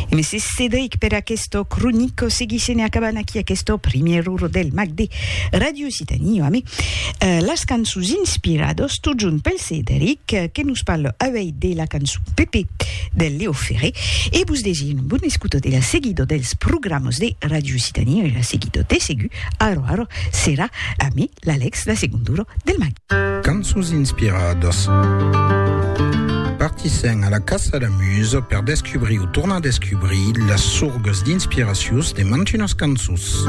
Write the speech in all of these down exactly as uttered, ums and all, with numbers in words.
E mi si Cedric per questo cronico seguisce a cabana qui a questo primo del Mag de Radio Citania. A me uh, las cançons inspirados tu giun pel Cedric che nos parla avec de la cançon Pepe del Leo Ferré e bus desi un buon ascolto della seguido dels programas de Radio Citania e la seguido de segu aro aro serà a me l'Alex la segunduro del Mag. Cançons inspirados. Partissent à la Casa da Muse per descubrir ou tornar a descubrir las sorgues d'inspiracions de mantinos cançons.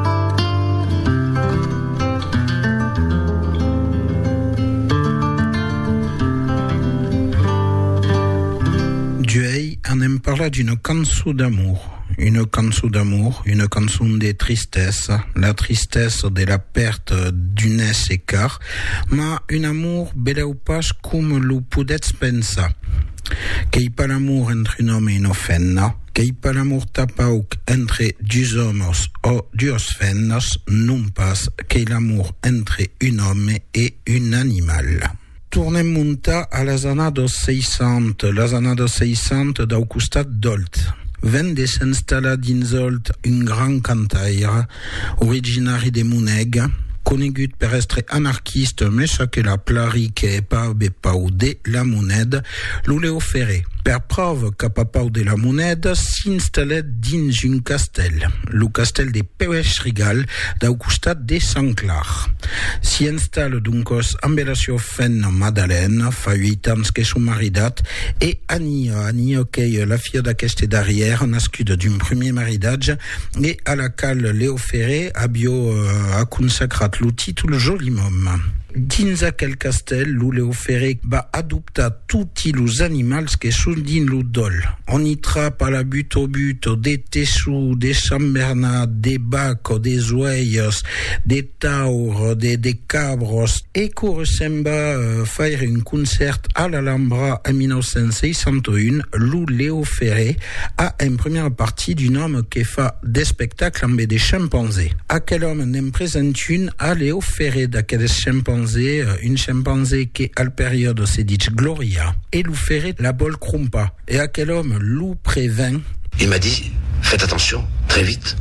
Duei en hem parlat d'une cançon d'amour. Une cançon d'amour, une cançon de tristesse, la tristesse de la perte d'un ésser car, ma un amour beleu pas com lo podets pensar. Qu'ei pas l'amour entre un homme et une femme, qu'ei pas l'amour tapauc entre deux hommes o deux femmes, non pas qu'ei l'amour entre un homme et un animal. Tornem munta a las annados seiscent, las annados seiscent dau costat d'Olt. Ven de s'installa dins Olt un gran cantaire, originari de Muneg, conegut per estre anarchiste mesa que la plari que e pa be pau de la moneda, lo Leo Ferré. Per preuve cap a pau de la moneda s'installet dins un castell, lo castell de Peuech-Rigal, dau costat de Sant Clar. S'hi installe duncos amb la sua fenna Madeleine, fa huit ans que son maridat, e Ania, Ania qu'ei la filla d'aqueste darrière, nascuda d'un premier maridatge, e a la cal Leo Ferré abio uh, a consacrat lo títol Jolimom. Dins aquel castell, lo Leo Ferré va adoptar tutti los animals que són dins lo dol. On y trap a la but au but de tessou, de Sant Bernat, de bac, des oeilles, de taur, de, de cabros. E que se'n va uh, faire un concert a l'Alhambra en mille neuf cent seixanta-un, lo Leo Ferré a en première partie d'un homme qui fa des spectacles amb des chimpanzés. Aquel homme n'en présente un a Leo Ferré d'aqueles chimpanzés, une chimpanzé qui à la période s'est dit Gloria, et Lou Ferré la bol crumpa, et à quel homme Lou prévint. Il m'a dit, faites attention, très vite.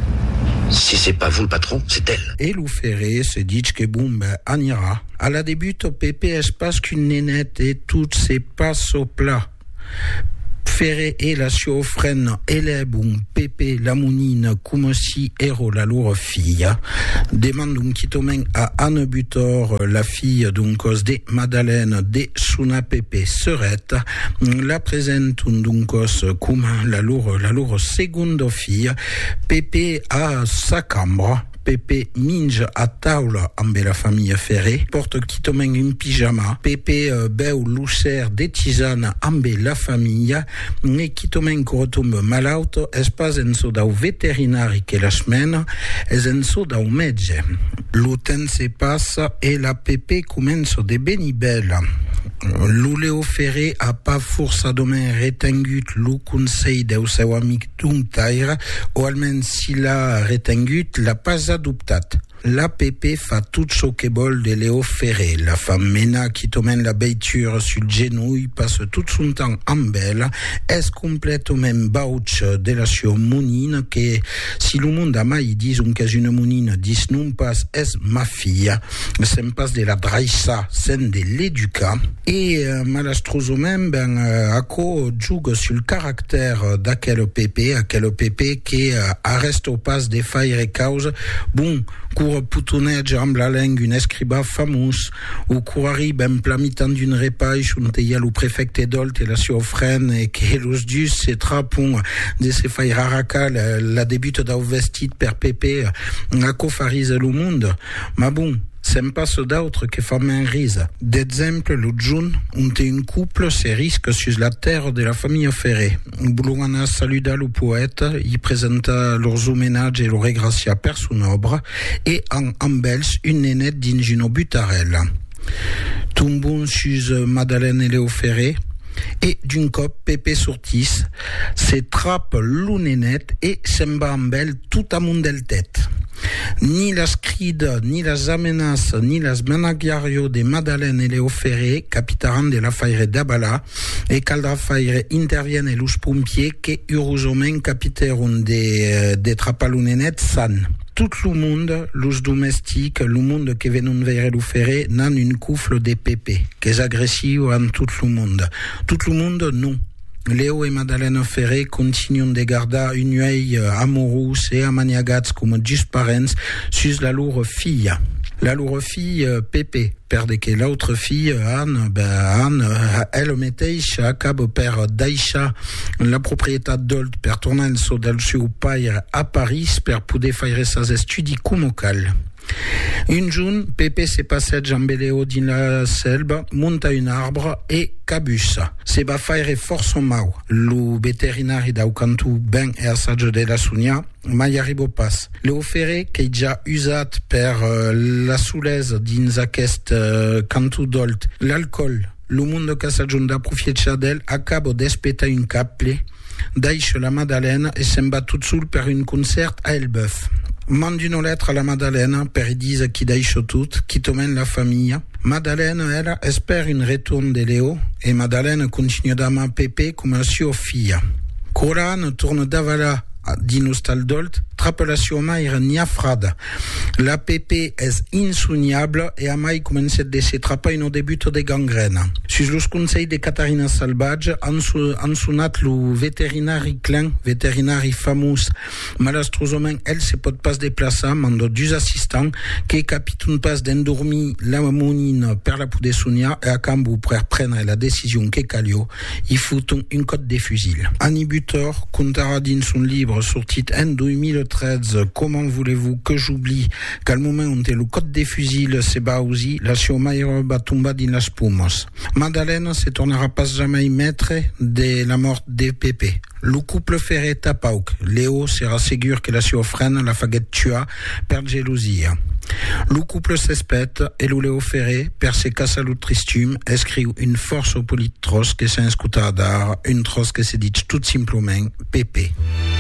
Si c'est pas vous le patron, c'est elle. Et Lou Ferré se dit que bon, ben, on ira. À la début, au Pépé, espace qu'une nénette et toutes ses passes au plat. Ferré et la sua offrenne élève un Pepe la mounine comme si ero la loro filla. Demande un quitomen à Anne Butor, la fille d'un cos de Madeleine de Suna Pepe Serette. La présente d'un cos comme la loro, la loro seconde fille. Pepe a sa cambre. Pepe minge a taula amb la famille Ferré, porte quitomen un pyjama. Pepe uh, beu l'usser de tisana amb la famille, ne quitomen que retombe malaut, es pas en so dau veterinari que la semaine, es en so dau metge. Lo temps se passa e la Pepe comença de benibella. Lo Leo Ferré a pas forçadament retengut lo consell del seu amic d'un taire, o almenys si l'ha retengut, l'ha pas adoptat. La Pepe fa tout ce que vol de Leo Ferré. La femme mena qui tombe la beiture sur le genouille, passe tout son temps amb elle, est complètement bauch de la sua mounine, que si le monde a mai dit que une mounine dis non pas est ma fille, c'est pas de la draissa, c'est de l'éduca. Et euh, malastrosement, ben, euh, ako joue sur le caractère d'aquel Pepe, aquel Pepe qui euh, arrête au pas des failles et causes, bon, cour putonetge amb la langue un escriba famous, ou cour arrive en plamitant d'une repaix on te y a le préfecte d'Olt et la sua offrenne et que los dus se trapon de se failles raraca la, la débute d'au vestit per Pepe a cofarise le monde. Ma bon, c'est pas d'autre que fa main rise. D'exemple, le jour où un couple se risque sur la terre de la famille Ferré. Boulouana saluda le poète, il présenta leurs homénages et leur gracia per son obra, et en embelche une nénette dins une butarelle. Tombons sur Madeleine et Leo Ferré, et d'un cop, Pepe sortis, se trappe l'ounénette et se'n va amb elle tout amunt del tête. Ni la scride, ni las amenas, ni las menagiario de Madalène e Leo Ferré, capitaran de la faire d'Abala, e caldrà faire interviene los pompiers que urusomen capiteron de, de trapalunenet san. Tout le monde, los domestiques, le monde que venon veire lo Ferré, n'an une coufle de pépé, qu'es agressiu en tout le monde. Tout le monde, non. Leo et Madalène Ferré continuent de garder un œil amoureux et amaniagats comme just parents sur la leur fille. La leur fille, Pépé, perde que l'autre fille, Anne, ben Anne, elle mateix acaba per deixar la propietat d'Olt per tornar el so del seu pare a Paris per poder faire ses estudis com cal. Un jour, Pépé se passeja amb Leo dins la selva, monta un arbre et cabussa. Se va faire força mau. Lo veterinari d'Aucantu ben e assaig de la Sonia, mai arribo pas. Leo Ferré, que ja usat per uh, la solesa dins aquest uh, cantu d'Olt, l'alcool, lo monde que s'ajunt d'aprofitar d'ell, acaba d'espetar un caple, deixa la Madalène et se'n va tout sul per un concert a Elbeuf. Mande une lettre à la Madalène per dire qui deixa tout, qui tomène la famille. Madalène, elle, espère une retourne de Léo et Madalène continue d'amar Pépé comme a sua fille. Coran tourne d'Avala din l'hostal d'Olt, trappe la sua mare niafrada. La Pépé és insoniable e a mai comencet de se trapar un debut de gangrena. Sus los consells de Catarina Salvatge han, su, han sonat lo veterinari clan, veterinari famós. Malastrosament, el se pot pas deplaçar, mando dus assistants que capitun pas d'endormir la monine per la poder sonia e a cambu per prendre la décision que calio, i foton un code de fusil. Annie Butor contara din son livre sortit en deux mille treize, Comment voulez-vous que j'oublie qu'al moment on le code des fusils se bausi, la sua mare va tombar din las pomos. Madalène se tornera pas jamais maître de la mort de Pépé. Le couple Ferré tapauc. Léo sera ségur que la sua frère la faguet tua per gelosia. Le couple s'espète et le Léo Ferré, per se casa lo tristum, escriu une force au politros que s'en escuta dar, une tros que se dit tout simplement Pépé.